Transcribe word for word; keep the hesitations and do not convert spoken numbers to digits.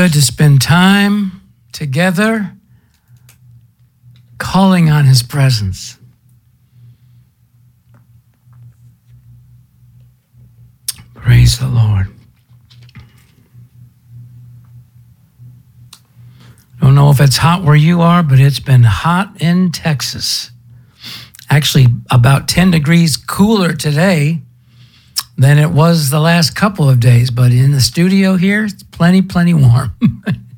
good to spend time together calling on his presence. Praise the Lord. Don't know if it's hot where you are, but it's been hot in Texas. Actually, about ten degrees cooler today than it was the last couple of days, but in the studio here, it's plenty, plenty warm.